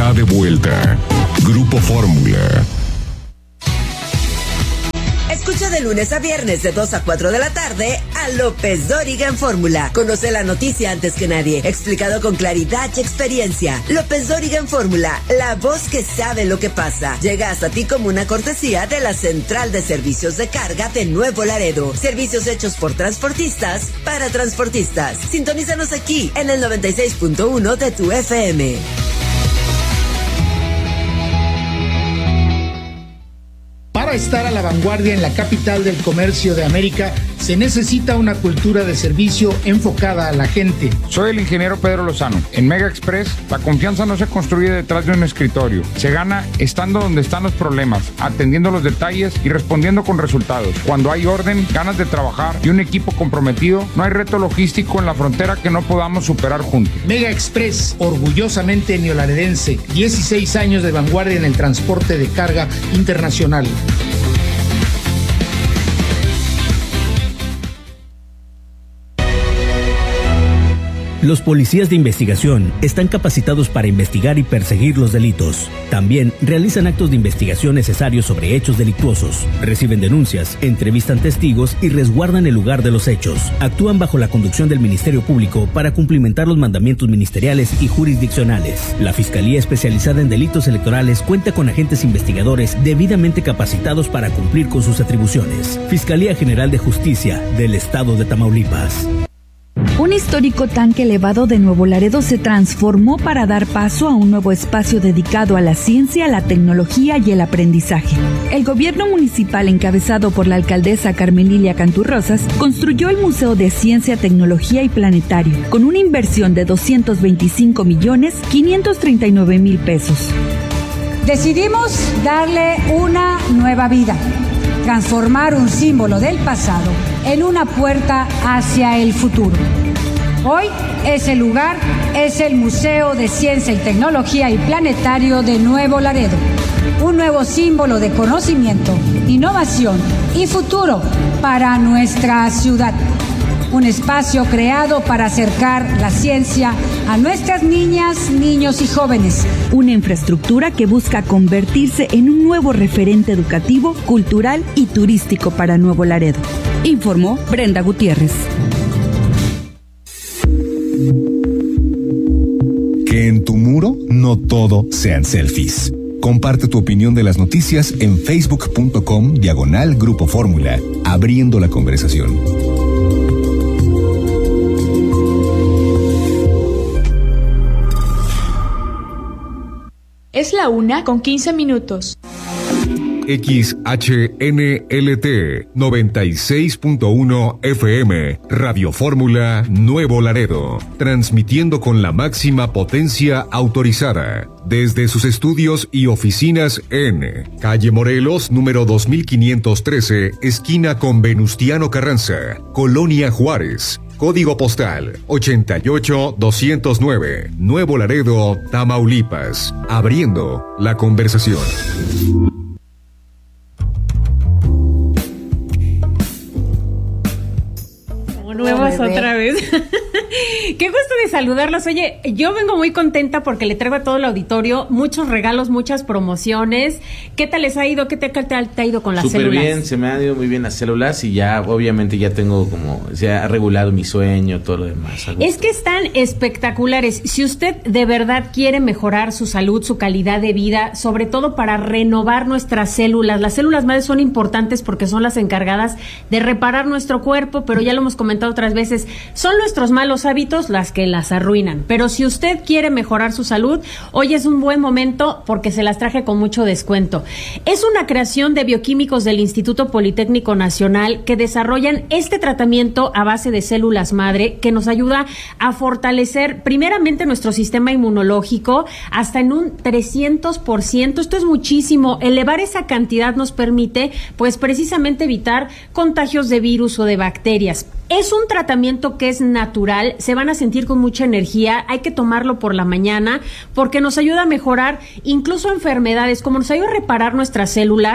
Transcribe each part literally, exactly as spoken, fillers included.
está de vuelta. Grupo Fórmula. Escucha de lunes a viernes de dos a cuatro de la tarde a López Dóriga en Fórmula. Conoce la noticia antes que nadie, explicado con claridad y experiencia. López Dóriga en Fórmula, la voz que sabe lo que pasa. Llega hasta ti como una cortesía de la Central de Servicios de Carga de Nuevo Laredo. Servicios hechos por transportistas para transportistas. Sintonízanos aquí en el noventa y seis punto uno de tu F M. Para estar a la vanguardia en la capital del comercio de América, se necesita una cultura de servicio enfocada a la gente. Soy el ingeniero Pedro Lozano. En Mega Express, la confianza no se construye detrás de un escritorio. Se gana estando donde están los problemas, atendiendo los detalles y respondiendo con resultados. Cuando hay orden, ganas de trabajar y un equipo comprometido, no hay reto logístico en la frontera que no podamos superar juntos. Mega Express, orgullosamente neolaredense. dieciséis años de vanguardia en el transporte de carga internacional. Los policías de investigación están capacitados para investigar y perseguir los delitos. También realizan actos de investigación necesarios sobre hechos delictuosos, reciben denuncias, entrevistan testigos y resguardan el lugar de los hechos. Actúan bajo la conducción del Ministerio Público para cumplimentar los mandamientos ministeriales y jurisdiccionales. La Fiscalía Especializada en Delitos Electorales cuenta con agentes investigadores debidamente capacitados para cumplir con sus atribuciones. Fiscalía General de Justicia del Estado de Tamaulipas. Un histórico tanque elevado de Nuevo Laredo se transformó para dar paso a un nuevo espacio dedicado a la ciencia, la tecnología y el aprendizaje. El gobierno municipal, encabezado por la alcaldesa Carmen Lilia Canturrosas, construyó el Museo de Ciencia, Tecnología y Planetario, con una inversión de doscientos veinticinco millones quinientos treinta y nueve mil pesos. Decidimos darle una nueva vida, transformar un símbolo del pasado en una puerta hacia el futuro. Hoy ese lugar es el Museo de Ciencia y Tecnología y Planetario de Nuevo Laredo, un nuevo símbolo de conocimiento, innovación y futuro para nuestra ciudad. Un espacio creado para acercar la ciencia a nuestras niñas, niños y jóvenes. Una infraestructura que busca convertirse en un nuevo referente educativo, cultural y turístico para Nuevo Laredo. Informó Brenda Gutiérrez. Que en tu muro no todo sean selfies. Comparte tu opinión de las noticias en facebook.com diagonal Grupo Fórmula, abriendo la conversación. Es la una con quince minutos. X H N L T noventa y seis punto uno F M, Radio Fórmula Nuevo Laredo, transmitiendo con la máxima potencia autorizada desde sus estudios y oficinas en Calle Morelos, número dos mil quinientos trece, esquina con Venustiano Carranza, Colonia Juárez. Código postal ochenta y ocho doscientos nueve, Nuevo Laredo, Tamaulipas. Abriendo la conversación. Nuevos otra vez. Qué gusto de saludarlos. Oye, yo vengo muy contenta porque le traigo a todo el auditorio muchos regalos, muchas promociones. ¿Qué tal les ha ido? ¿Qué te, te, te ha ido con las Súper células? Súper bien, se me ha ido muy bien las células y ya obviamente ya tengo como, se ha regulado mi sueño, todo lo demás. Es que están espectaculares. Si usted de verdad quiere mejorar su salud, su calidad de vida, sobre todo para renovar nuestras células, las células madres son importantes porque son las encargadas de reparar nuestro cuerpo, pero ya lo hemos comentado otras veces, son nuestros malos hábitos las que las arruinan. Pero si usted quiere mejorar su salud, hoy es un buen momento porque se las traje con mucho descuento. Es una creación de bioquímicos del Instituto Politécnico Nacional que desarrollan este tratamiento a base de células madre que nos ayuda a fortalecer primeramente nuestro sistema inmunológico hasta en un trescientos por ciento. Esto es muchísimo. Elevar esa cantidad nos permite pues precisamente evitar contagios de virus o de bacterias. Es un tratamiento que es natural, se van a sentir con mucha energía, hay que tomarlo por la mañana porque nos ayuda a mejorar incluso enfermedades, como nos ayuda a reparar nuestras células.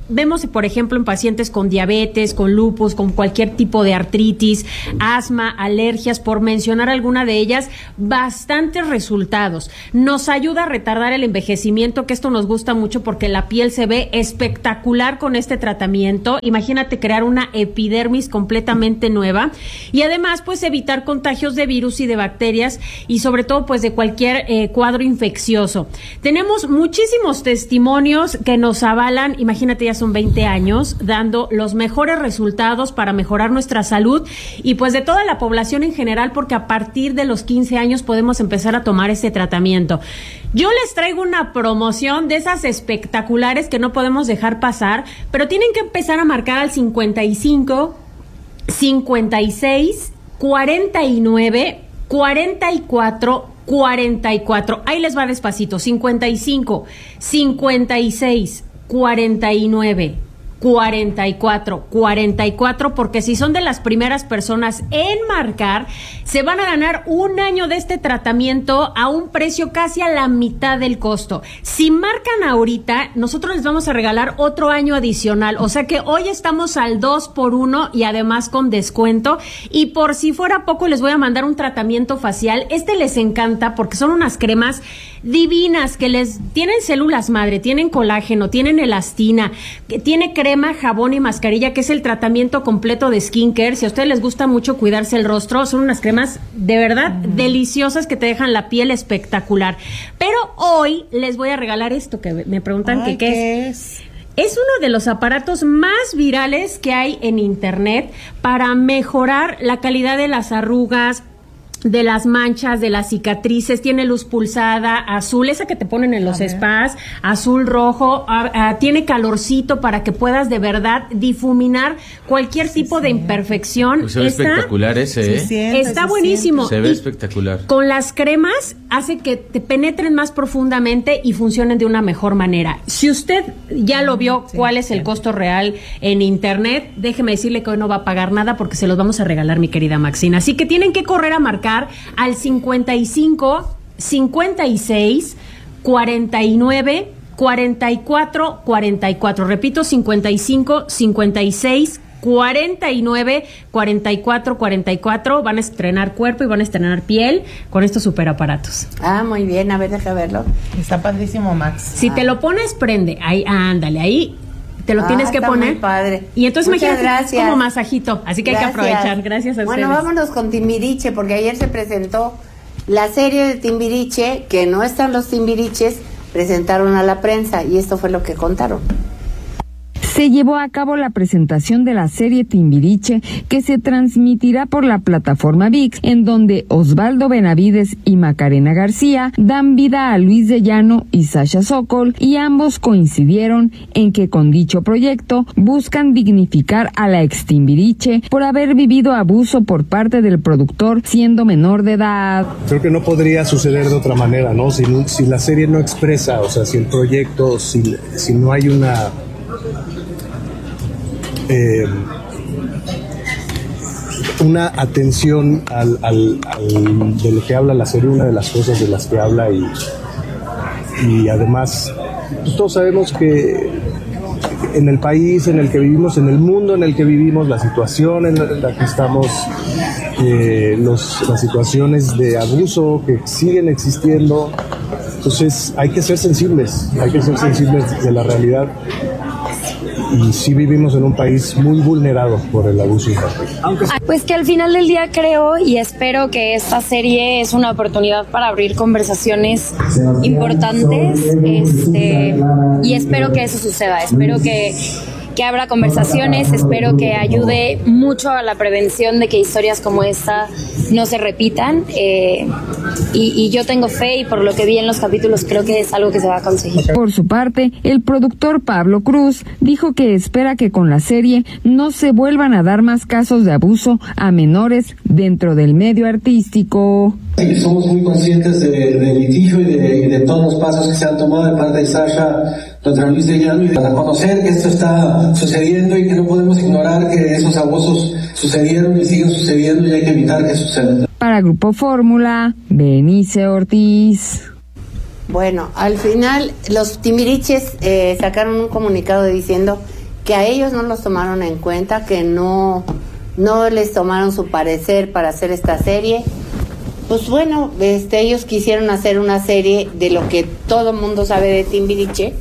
vemos, por ejemplo, en pacientes con diabetes, con lupus, con cualquier tipo de artritis, asma, alergias, por mencionar alguna de ellas, bastantes resultados. Nos ayuda a retardar el envejecimiento, que esto nos gusta mucho porque la piel se ve espectacular con este tratamiento. Imagínate crear una epidermis completamente nueva y además pues evitar contagios de virus y de bacterias y sobre todo pues de cualquier eh, cuadro infeccioso. Tenemos muchísimos testimonios que nos avalan, imagínate, ya son veinte años dando los mejores resultados para mejorar nuestra salud y pues de toda la población en general, porque a partir de los quince años podemos empezar a tomar este tratamiento. Yo les traigo una promoción de esas espectaculares que no podemos dejar pasar, pero tienen que empezar a marcar al cincuenta y cinco, cincuenta y seis, cuarenta y nueve, cuarenta y cuatro, cuarenta y cuatro. Ahí les va despacito. cincuenta y cinco, cincuenta y seis, cuarenta y nueve, cuarenta y cuatro, cuarenta y cuatro, porque si son de las primeras personas en marcar, se van a ganar un año de este tratamiento a un precio casi a la mitad del costo. Si marcan ahorita, nosotros les vamos a regalar otro año adicional, o sea que hoy estamos al dos por uno y además con descuento, y por si fuera poco les voy a mandar un tratamiento facial. Este les encanta porque son unas cremas divinas que les tienen células madre, tienen colágeno, tienen elastina, que tiene crema, jabón y mascarilla, que es el tratamiento completo de skincare. Si a ustedes les gusta mucho cuidarse el rostro, son unas cremas de verdad mm. deliciosas que te dejan la piel espectacular. Pero hoy les voy a regalar esto que me preguntan Ay, que qué, ¿qué es. es. Es uno de los aparatos más virales que hay en internet para mejorar la calidad de las arrugas, de las manchas, de las cicatrices. Tiene luz pulsada, azul, esa que te ponen en los spas, azul, rojo, a, a, tiene calorcito para que puedas de verdad difuminar cualquier sí, tipo sí. de imperfección. Pues se ve está, espectacular ese, ¿eh? Siente, está buenísimo. Se ve y espectacular. Con las cremas hace que te penetren más profundamente y funcionen de una mejor manera. Si usted ya lo vio, sí, cuál es sí. el costo real en internet, déjeme decirle que hoy no va a pagar nada porque se los vamos a regalar, mi querida Maxina. Así que tienen que correr a marcar al cincuenta y cinco, cincuenta y seis, cuarenta y nueve, cuarenta y cuatro, cuarenta y cuatro. Repito, cincuenta y cinco, cincuenta y seis, cuarenta y nueve, cuarenta y cuatro, cuarenta y cuatro. Van a estrenar cuerpo y van a estrenar piel con estos superaparatos. Ah, muy bien, a ver, deja verlo. Está padrísimo, Max. Si ah. te lo pones, prende. Ahí, ándale, ahí te lo ah, tienes que está poner. Muy padre. Y entonces Muchas imagínate gracias. como masajito. Así que gracias. Hay que aprovechar. Gracias a bueno, ustedes. Bueno, vámonos con Timbiriche, porque ayer se presentó la serie de Timbiriche, que no están los Timbiriches, presentaron a la prensa y esto fue lo que contaron. Se llevó a cabo la presentación de la serie Timbiriche, que se transmitirá por la plataforma ViX, en donde Osvaldo Benavides y Macarena García dan vida a Luis de Llano y Sasha Sokol, y ambos coincidieron en que con dicho proyecto buscan dignificar a la ex Timbiriche por haber vivido abuso por parte del productor siendo menor de edad. Creo que no podría suceder de otra manera, ¿no? Si, si la serie no expresa, o sea, si el proyecto, si, si no hay una... Eh, una atención al, al, al, de lo que habla la serie, una de las cosas de las que habla y, y además pues todos sabemos que en el país en el que vivimos, en el mundo en el que vivimos, la situación en la que estamos, eh, los, las situaciones de abuso que siguen existiendo, entonces hay que ser sensibles, hay que ser sensibles de la realidad. Y sí vivimos en un país muy vulnerado por el abuso infantil. Pues que al final del día creo y espero que esta serie es una oportunidad para abrir conversaciones importantes, este, y espero que eso suceda, espero que que abra conversaciones, espero que ayude mucho a la prevención de que historias como esta no se repitan, eh, y, y yo tengo fe y por lo que vi en los capítulos creo que es algo que se va a conseguir. Por su parte, el productor Pablo Cruz dijo que espera que con la serie no se vuelvan a dar más casos de abuso a menores dentro del medio artístico. Somos muy conscientes del de litigio y de, y de todos los pasos que se han tomado de parte de Sasha contra Luis de Llano, y para conocer que esto está sucediendo y que no podemos ignorar que esos abusos sucedieron y siguen sucediendo y hay que evitar que sucedan. Para Grupo Fórmula, Benice Ortiz. Bueno, al final los Timbiriches eh, sacaron un comunicado diciendo que a ellos no los tomaron en cuenta, que no, no les tomaron su parecer para hacer esta serie. Pues bueno, este, ellos quisieron hacer una serie de lo que todo mundo sabe de Timbiriche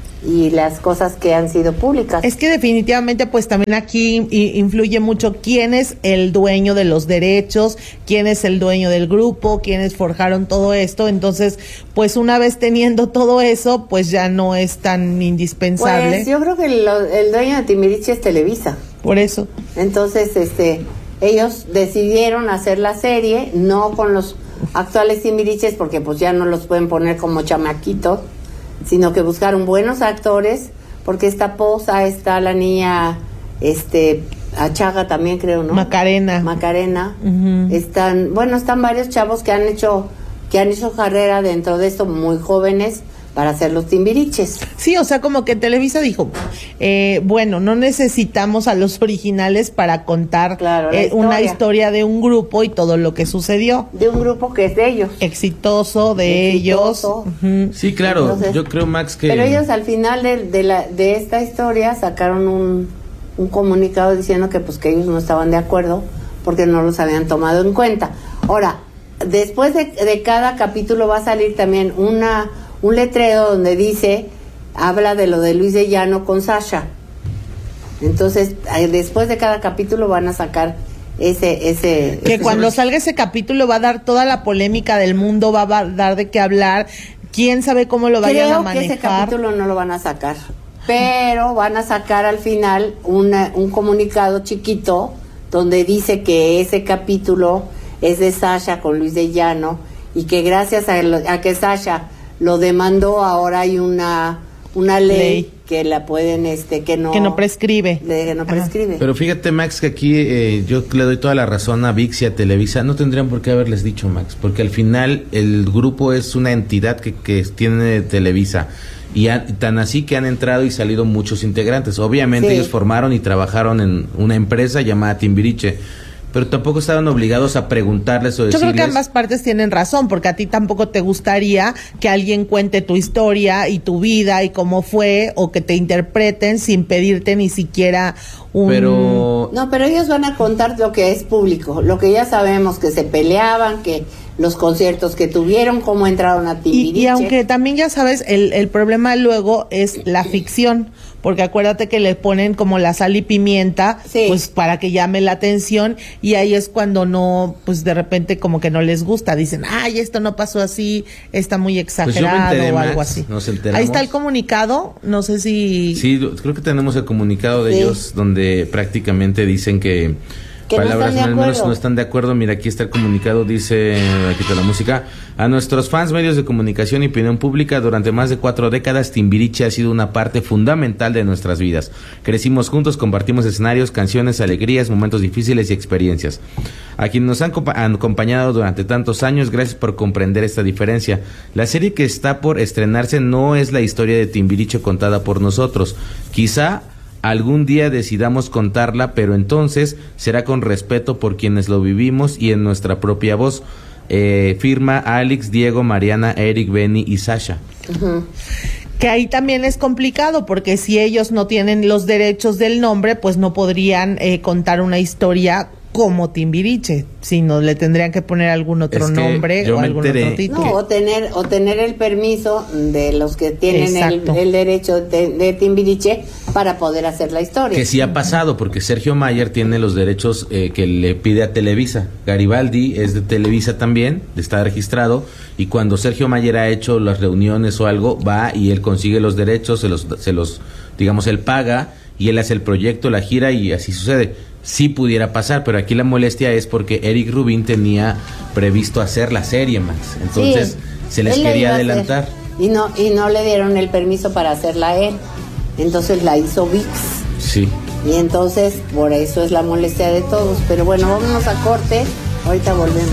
y las cosas que han sido públicas. Es que definitivamente pues también aquí influye mucho quién es el dueño de los derechos, quién es el dueño del grupo, quiénes forjaron todo esto. Entonces pues una vez teniendo todo eso pues ya no es tan indispensable. Pues yo creo que lo, el dueño de Timbiriche es Televisa. Por eso. Entonces este ellos decidieron hacer la serie no con los actuales Timbiriches porque pues ya no los pueden poner como chamaquitos, sino que buscaron buenos actores, porque está Poza, está la niña, este, Achaga también creo, ¿no? Macarena. Macarena. Uh-huh. Están, bueno, están varios chavos que han hecho, que han hecho carrera dentro de esto, muy jóvenes, para hacer los Timbiriches. Sí, o sea, como que Televisa dijo, eh, bueno, no necesitamos a los originales para contar claro, eh, historia. una historia de un grupo y todo lo que sucedió. De un grupo que es de ellos. Exitoso, de Exitoso. ellos. Uh-huh. Sí, claro, entonces, yo creo, Max, que... Pero ellos al final de, de, la, de esta historia sacaron un, un comunicado diciendo que pues que ellos no estaban de acuerdo porque no los habían tomado en cuenta. Ahora, después de, de cada capítulo va a salir también una... un letrero donde dice, habla de lo de Luis de Llano con Sasha. Entonces, después de cada capítulo van a sacar ese... ese que ese cuando sobre... salga ese capítulo va a dar toda la polémica del mundo, va a dar de qué hablar, quién sabe cómo lo vayan Creo a manejar. que ese capítulo no lo van a sacar, pero van a sacar al final una, un comunicado chiquito donde dice que ese capítulo es de Sasha con Luis de Llano y que gracias a, lo, a que Sasha lo demandó, ahora hay una una ley, ley que la pueden este que no que no prescribe de, que no prescribe. Pero fíjate, Max, que aquí eh, yo le doy toda la razón a ViX y a Televisa. No tendrían por qué haberles dicho, Max, porque al final el grupo es una entidad que, que tiene Televisa y a, tan así que han entrado y salido muchos integrantes. Obviamente sí. Ellos formaron y trabajaron en una empresa llamada Timbiriche, pero tampoco estaban obligados a preguntarles o decirles... Yo creo que ambas partes tienen razón, porque a ti tampoco te gustaría que alguien cuente tu historia y tu vida y cómo fue, o que te interpreten sin pedirte ni siquiera un... Pero... No, pero ellos van a contar lo que es público, lo que ya sabemos, que se peleaban, que los conciertos que tuvieron, cómo entraron a Timbiriche. Y, y aunque también ya sabes, el, el problema luego es la ficción, porque acuérdate que le ponen como la sal y pimienta, sí. Pues para que llame la atención, y ahí es cuando no, pues de repente como que no les gusta, dicen, ay, esto no pasó así, está muy exagerado, pues enteré, o algo Max, así. Nos ahí está el comunicado, no sé si... Sí, creo que tenemos el comunicado de sí. ellos, donde prácticamente dicen que... Que palabras no están, no, no están de acuerdo. Mira, aquí está el comunicado, dice, aquí está la música. A nuestros fans, medios de comunicación y opinión pública, durante más de cuatro décadas Timbiriche ha sido una parte fundamental de nuestras vidas. Crecimos juntos, compartimos escenarios, canciones, alegrías, momentos difíciles y experiencias. A quienes nos han, compa- han acompañado durante tantos años, gracias por comprender esta diferencia. La serie que está por estrenarse no es la historia de Timbiriche contada por nosotros. Quizá algún día decidamos contarla, pero entonces será con respeto por quienes lo vivimos y en nuestra propia voz. Eh, firma Alex, Diego, Mariana, Eric, Benny y Sasha. Uh-huh. Que ahí también es complicado, porque si ellos no tienen los derechos del nombre, pues no podrían eh, contar una historia como Timbiriche, sino le tendrían que poner algún otro nombre o algún enteré. otro título. No, o tener, o tener el permiso de los que tienen el, el derecho de, de Timbiriche para poder hacer la historia. Que sí ha pasado, porque Sergio Mayer tiene los derechos eh, que le pide a Televisa. Garibaldi es de Televisa también, está registrado, y cuando Sergio Mayer ha hecho las reuniones o algo, va y él consigue los derechos, se los, se los digamos, él paga, y él hace el proyecto, la gira, y así sucede. Sí pudiera pasar, pero aquí la molestia es porque Eric Rubin tenía previsto hacer la serie, Max. Entonces, sí, se les quería adelantar. Y no, y no le dieron el permiso para hacerla a él. Entonces la hizo ViX. Sí. Y entonces, por eso es la molestia de todos. Pero bueno, vámonos a corte. Ahorita volvemos.